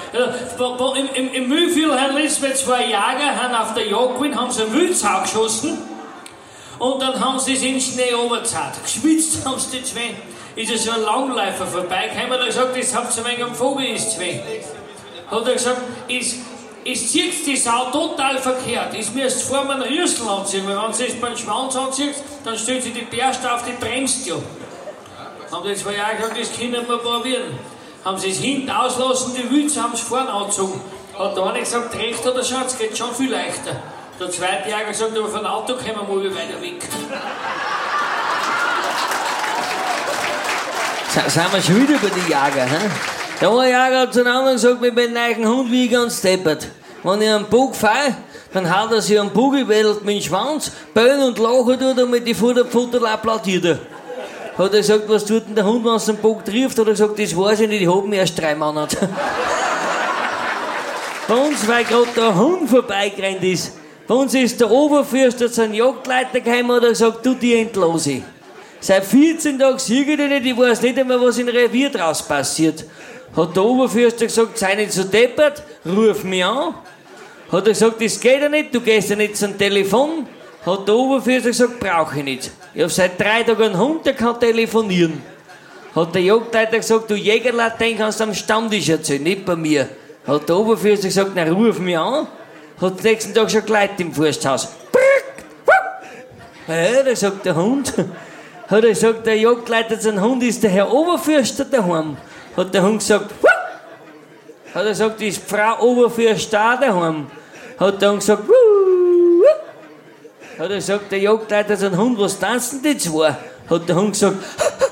Im Mühlviertel haben letztes Mal 2 Jäger haben auf der Jagd gewesen, haben sie einen Wildsau geschossen und dann haben sie es in den Schnee runtergezahlt. Geschwitzt haben sie die zwei. Ist ja so ein Langläufer vorbeigekommen, hat er gesagt, das habt ihr wegen am Vogel ist zwei. Hat er gesagt, es zieht die Sau total verkehrt. Es müsst vor einem Rüssel anziehen, weil wenn sie es beim Schwanz anzieht, dann stellt sie die Bärste auf, die bremst ja. Haben die 2 Jahre gesagt, das können wir probieren. Haben sie es hinten auslassen, die Wütze haben es vorne angezogen. Hat der eine gesagt, recht oder Schatz, geht schon viel leichter. Der zweite Jäger gesagt, aber von Auto kommen wir mal weiter weg. Sind wir schon wieder bei den Jäger, hä? Der eine Jäger hat zu einem anderen gesagt, mit meinem neuen Hund wie ich ganz deppert. Wenn ich einen Bug fahre, dann haut er sich am Bugel, wedelt mit dem Schwanz, bellen und lachen tut und mit die Futterl applaudiert er. Hat er gesagt, was tut denn der Hund, wenn es den Bug trifft? Hat er gesagt, das weiß ich nicht, ich hab ihn erst 3 Monate. Bei uns, weil gerade der Hund vorbeigerannt ist, bei uns ist der Oberfürster zu einem Jagdleiter gekommen und hat gesagt, du, die entlose ich. Seit 14 Tagen sehe ich dich nicht, ich weiß nicht einmal, was im Revier draus passiert. Hat der Oberfürster gesagt, sei nicht so deppert, ruf mich an. Hat er gesagt, das geht ja nicht, du gehst ja nicht zum Telefon. Hat der Oberfürster gesagt, brauche ich nicht. Ich hab seit 3 Tagen einen Hund, der kann telefonieren. Hat der Jagdleiter gesagt, du Jägerlein, den kannst du am Stammtisch erzählen, nicht bei mir. Hat der Oberfürster gesagt, na ruf mich an. Hat den nächsten Tag schon Leute im Forsthaus. Ja, da sagt der Hund. Hat er gesagt, der Jagdleiter zu einem Hund ist der Herr Oberfürster daheim. Hat der Hund gesagt, Wuh! Hat er gesagt, ist Frau Oberfürster auch daheim. Hat der Hund gesagt, Wuh! Hat er gesagt, der Jagdleiter zu einem Hund, was tanzen die zwei? Hat der Hund gesagt,